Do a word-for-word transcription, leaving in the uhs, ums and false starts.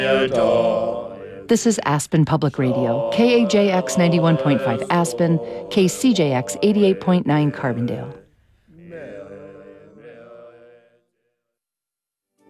This is Aspen Public Radio, K A J X ninety-one point five Aspen, K C J X eighty-eight point nine Carbondale.